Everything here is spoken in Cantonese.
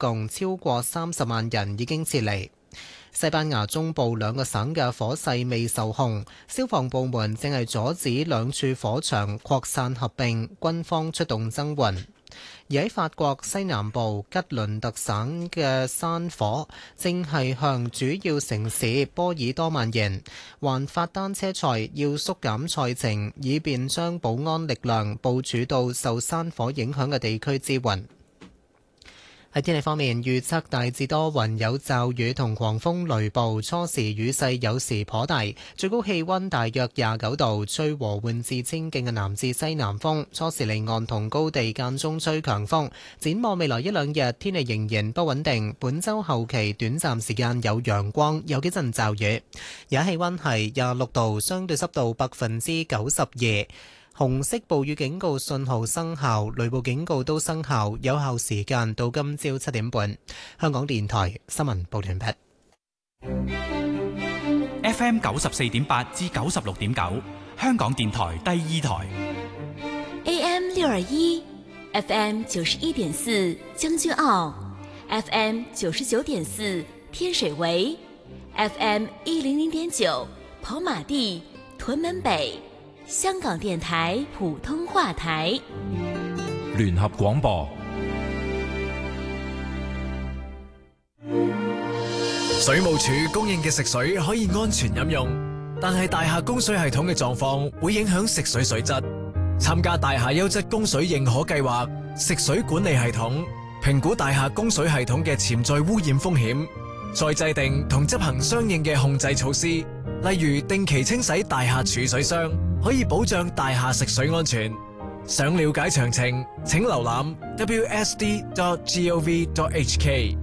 共超過30萬人已經撤離。西班牙中部2個省嘅火勢未受控，消防部門正係阻止2處火場擴散合併，軍方出動增援。而喺法國西南部吉倫特省嘅山火正係向主要城市波爾多蔓延，環法單車賽要縮減賽程，以便將保安力量部署到受山火影響嘅地區支援。喺天氣方面，預測大致多雲，有驟雨同狂風雷暴，初時雨勢有時頗大，最高氣溫大約29度，吹和緩至清勁嘅南至西南風，初時離岸同高地間中吹強風。展望未來1-2日，天氣仍然不穩定，本週後期短暫時間有陽光，有幾陣驟雨。而家氣溫係26度，相對濕度92%。紅色暴雨警告信號生效，雷暴警告都生效，有效時間到今朝7點半。香港電台新聞報道完畢。FM 94.8至96.9，香港電台第2台。 AM 621 FM 91.4將軍澳 FM 99.4天水圍 FM 100.9跑馬地屯門北，香港電台普通話台。 聯合廣播。 水務署供應嘅食水可以安全飲用，但係大廈供水系統嘅狀況會影響食水水質。參加大廈優質供水認可計劃，食水管理系統評估大廈供水系統嘅潛在污染風險，再制定同執行相應嘅控制措施，例如定期清洗大廈儲水箱，可以保障大廈食水安全。想了解詳情，請瀏覽 wsd.gov.hk。